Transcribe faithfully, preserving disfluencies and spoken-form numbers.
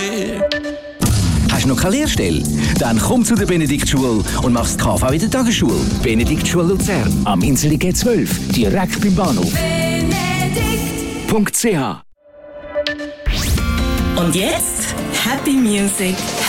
Hast du noch keine Lehrstelle? Dann komm zu der Benediktschule und machst K V in der Tagesschule. Benediktschule Luzern am Inseli G zwölf, direkt beim Bahnhof. Benedikt Punkt C H. Und jetzt Happy Music.